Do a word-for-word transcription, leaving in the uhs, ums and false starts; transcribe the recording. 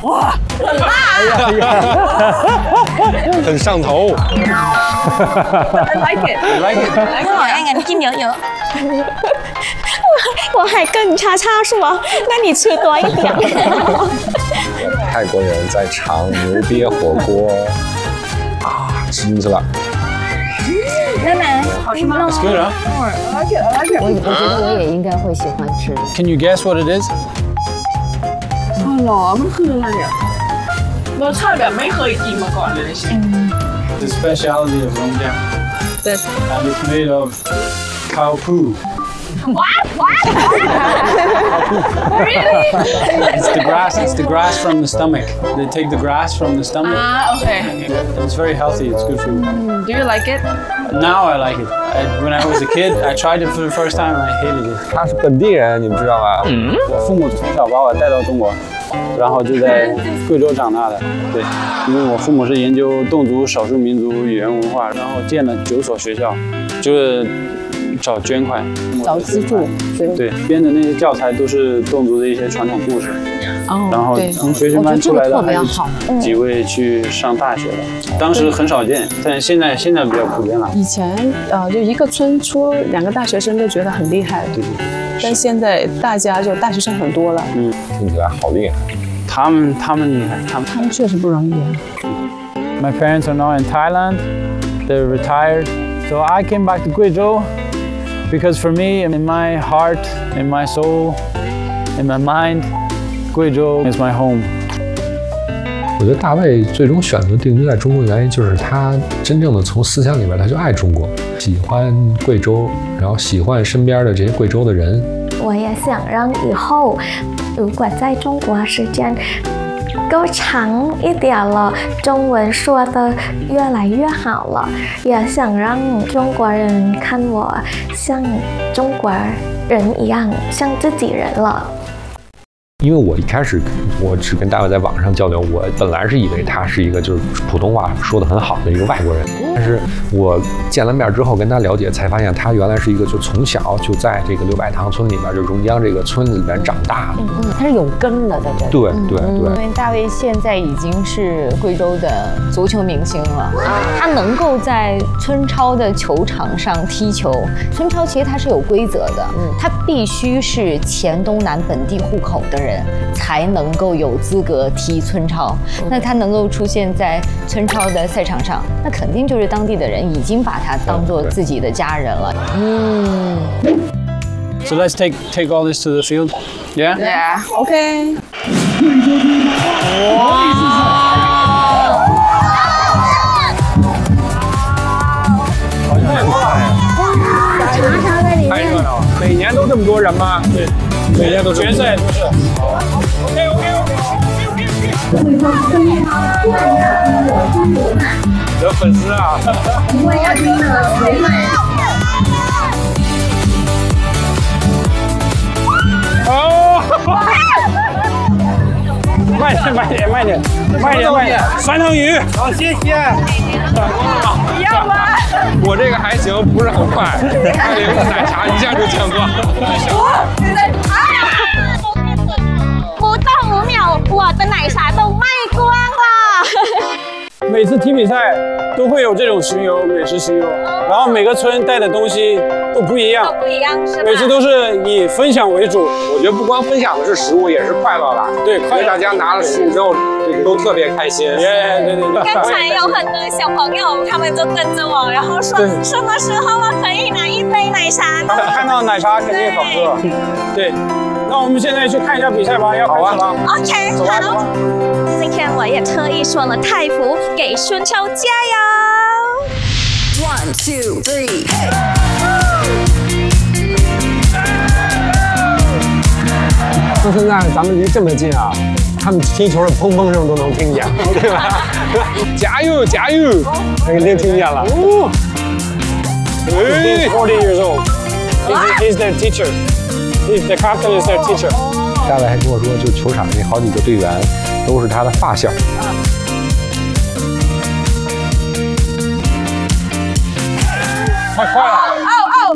哇！ 很上头。 I like it. I like it. I like it. 我爱人金牛油。我还跟叉叉说，那你吃多一点。 泰国人在尝牛瘪火锅啊，吃进去了。 奶奶， 好吃吗 It's good, huh? I like it. I like it. 我我觉得我也应该会喜欢吃。 Can you guess what it is? อ๋อเหรอมันคืออะไรอ่ะรสชาติแบบไม่เคยกินมาก่อนเลยนะเชฟ The specialty of Rongjiang. That's And it's made of cow poo. What? What? really It's the grass. It's the grass from the stomach. They take the grass from the stomach. อ่าโอเค It's very healthy. It's good food. Do you like it Now I like it. I, when I was a kid, I tried it for the first time and I hated it. 他是本地人，你们知道吗？ 我父母从小把我带到中国，然后就在贵州长大的。对，因为我父母是研究侗族少数民族语言文化，然后建了九所学校，就是找捐款、 找资助，对。 对，编的那些教材都是侗族的一些传统故事。 哦， 然后对， 从学生我觉得这个班出来的还有特别好。 几位去上大学了，当时很少见，但现在现在比较普遍了。 以前呃，就一个村出两个大学生都觉得很厉害了， 对对对， 但现在大家就大学生很多了。 嗯， 听起来好厉害。 他们他们厉害，他们。 他们确实不容易啊。 My parents are now in Thailand. They're retired, so I came back to Guizhou because for me, in my heart, in my soul, in my mind, Guizhou is my home. 我觉得大卫最终选择定居在中国，原因就是他真正的从思想里边他就爱中国，喜欢贵州，然后喜欢身边的这些贵州的人。 我也想让以后，如果在中国时间够长一点了，中文说的越来越好了，也想让中国人看我像中国人一样，像自己人了。 因为我一开始我只跟大卫在网上交流，我本来是以为他是一个就是普通话说得很好的一个外国人，但是我见了面之后跟他了解，才发现他原来是一个就从小就在这个六百塘村里边，就榕江这个村里边长大的。 嗯，他是有根的，在这里。 对对对。 因为大卫现在已经是贵州的足球明星了，他能够在村超的球场上踢球。村超其实它是有规则的，他必须是前东南本地户口的人。 才能够有资格踢村超，那他能够出现在村超的赛场上，那肯定就是当地的人已经把他当做自己的家人了。嗯。 So let's take take all this to the field. Yeah. Yeah. OK. 太热闹了！每年都这么多人吗？ 对， 每年都决赛都是。OK OK OK。 有粉丝啊！ 哦！慢点慢点慢点慢点慢点！酸汤鱼。好，谢谢。 要吗？ 我这个还行，不是很快，还有一个奶茶一下就见光。 现在不到五秒，我的奶茶都卖光了。 每次踢比赛都会有这种巡游，美食巡游，然后每个村带的东西都不一样， 都不一样是吧？ 每次都是以分享为主。 我觉得不光分享的是食物，也是快乐吧。 对， 因为大家拿了食物之后，都特别开心。 耶，对对对。 刚才有很多小朋友，他们就跟着我，然后说什么时候我可以拿一杯奶茶呢？ 看到奶茶肯定好喝。对，那我们现在去看一下比赛吧，要开始了。 OK， 好。今天我也特意说了泰服，给孙超加油 ！One two three， 嘿！ 说现在咱们离这么近啊，他们踢球的砰砰声都能听见，对吧？加油加油，肯定听见了。 He's forty years old. He's their teacher. He's the captain is their teacher. 大卫还跟我说，就球场那好几个队员都是他的发小。 太快了！